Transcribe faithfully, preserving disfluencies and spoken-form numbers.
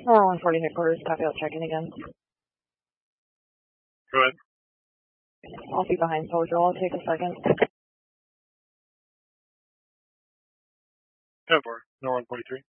Or one forty headquarters, copy out checking again. Go ahead. I'll be behind Soldier. I'll take a second. Go for it. No one forty-three.